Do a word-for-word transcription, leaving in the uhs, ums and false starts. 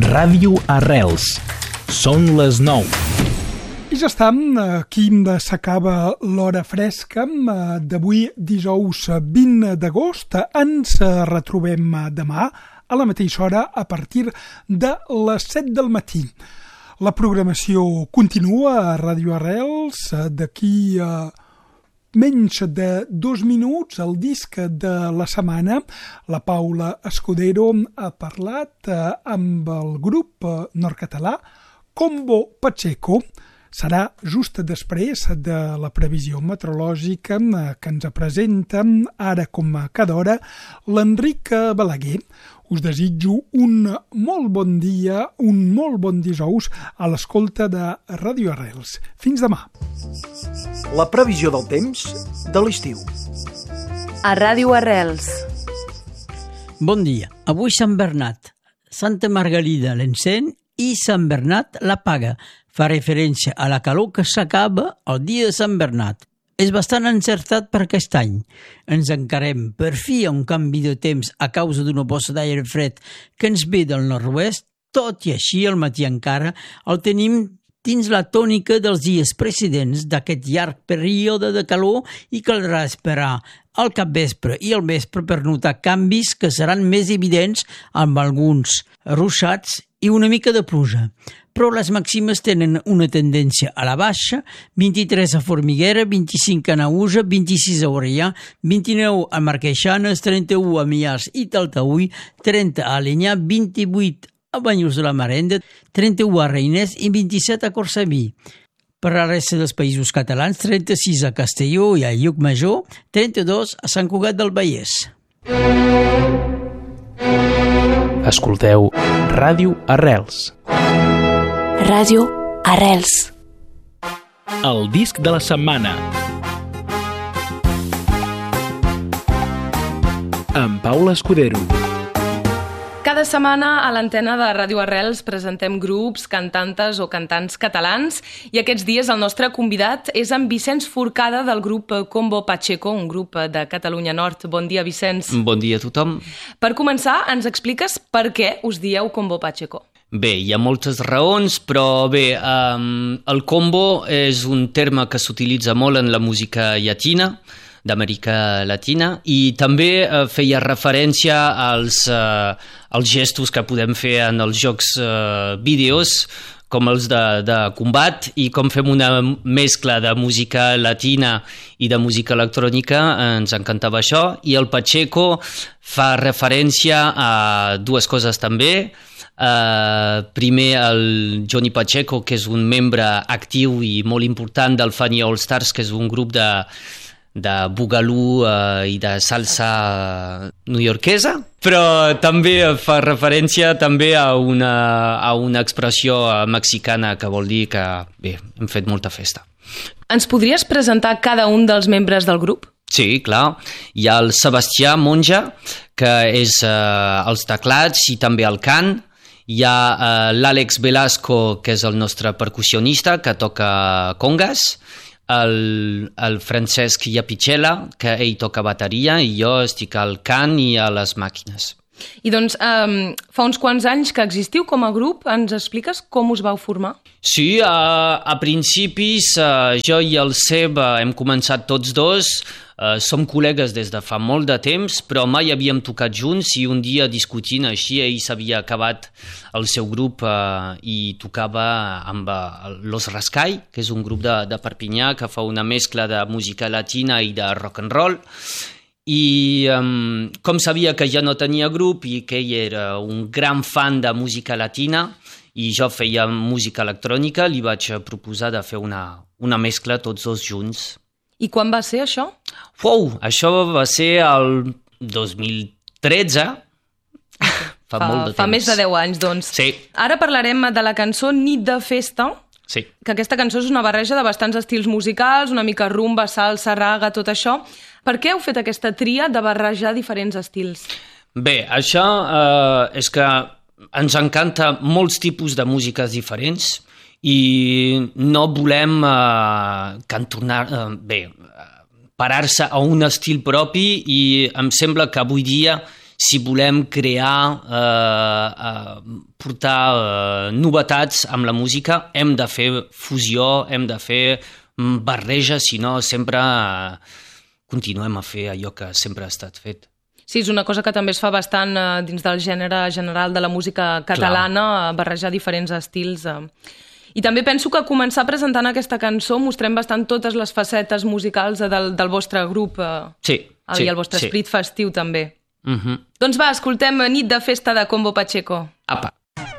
Ràdio Arrels. Són les nou. I ja està, aquí s'acaba l'hora fresca d'avui, dijous vint d'agost. Ens retrobem demà a la mateixa hora a partir de les set del matí. La programació continua a Ràdio Arrels. D'aquí a menys de dos minuts, el disc de la setmana. La Paula Escudero ha parlat amb el grup nord-català Combo Pacheco. Serà just després de la previsió meteorològica que ens presenta ara com cada hora l'Enric Balaguer. Us desitjo un molt bon dia, un molt bon dijous a l'escolta de Ràdio Arrels. Fins demà. La previsió del temps de l'estiu. A Ràdio Arrels. Bon dia. Avui Sant Bernat, Santa Margalida l'encén i Sant Bernat l'apaga. Fa referència a la calor que s'acaba el dia de Sant Bernat. És bastant encertat per aquest any. Ens encarem per fi a un canvi de temps a causa d'una bossa d'aire fred que ens ve del nord-oest. Tot i així, al matí encara el tenim dins la tònica dels dies precedents d'aquest llarg període de calor i caldrà esperar al capvespre i al vespre per notar canvis que seran més evidents amb alguns ruixats i una mica de pluja. Però les màximes tenen una tendència a la baixa, vint-i-tres a Formiguera, vint-i-cinc a Naüja, vint-i-sis a Orellà, vint-i-nou a Marqueixanes, trenta-u a Millars i Taltaüll, trenta a Alenyà, vint-i-vuit a Banyuls de la Marenda, trenta-u a Reiners i vint-i-set a Corçaví. Per la resta dels països catalans, trenta-sis a Castelló i a Llucmajor, trenta-dos a Sant Cugat del Vallès. Escolteu Ràdio Arrels. Ràdio Arrels. El disc de la setmana. Amb Paula Escudero. Cada setmana a l'antena de Ràdio Arrels presentem grups, cantantes o cantants catalans i aquests dies el nostre convidat és en Vicenç Forcada del grup Combo Pacheco, un grup de Catalunya Nord. Bon dia, Vicenç. Bon dia a tothom. Per començar, ens expliques per què us dieu Combo Pacheco? Bé, hi ha moltes raons, però bé, um, el combo és un terme que s'utilitza molt en la música llatina, d'Amèrica Latina, i també uh, feia referència als, uh, als gestos que podem fer en els jocs uh, vídeos, com els de, de combat, i com fem una mescla de música latina i de música electrònica, ens encantava això, i el Pacheco fa referència a dues coses també. Uh, primer el Johnny Pacheco, que és un membre actiu i molt important del Funny All Stars, que és un grup de, de boogaloo uh, i de salsa newyorkesa, però també fa referència també a una, a una expressió mexicana que vol dir que bé, hem fet molta festa. Ens podries presentar cada un dels membres del grup? Sí, clar. Hi ha el Sebastià Monja, que és uh, els teclats i també el cant. Hi ha uh, l'Àlex Velasco, que és el nostre percussionista, que toca congas, el, el Francesc Iapicella, que ell toca bateria, i jo estic al cant i a les màquines. I doncs, um, fa uns quants anys que existiu com a grup, ens expliques com us vau formar? Sí, a, a principis uh, jo i el Seb uh, hem començat tots dos. Uh, som col·legues des de fa molt de temps, però mai havíem tocat junts, i un dia discutint així, ell s'havia acabat el seu grup uh, i tocava amb uh, Los Rascai, que és un grup de, de Perpinyà que fa una mescla de música latina i de rock and roll. I um, com sabia que ja no tenia grup i que ell era un gran fan de música latina i jo feia música electrònica, li vaig proposar de fer una, una mescla tots dos junts. I quan va ser això? Uau, això va ser el dos mil tretze. fa, fa molt de temps. Fa més de deu anys, doncs. Sí. Ara parlarem de la cançó Nit de Festa. Sí. Que aquesta cançó és una barreja de bastants estils musicals, una mica rumba, salsa, raga, tot això. Per què heu fet aquesta tria de barrejar diferents estils? Bé, això eh, és que ens encanta molts tipus de músiques diferents i no volem eh, cantonar, eh, bé, parar-se a un estil propi, i em sembla que avui dia si volem crear, eh, eh, portar eh, novetats amb la música, hem de fer fusió, hem de fer barreja, si no sempre eh, continuem a fer allò que sempre ha estat fet. Sí, és una cosa que també es fa bastant eh, dins del gènere general de la música catalana, Clar. barrejar diferents estils. Eh. I també penso que començar presentant aquesta cançó mostrem bastant totes les facetes musicals del, del vostre grup eh, sí, i sí, el vostre sí. esperit festiu també. Uh-huh. Doncs va, escoltem Nit de festa de Combo Pacheco. Apa.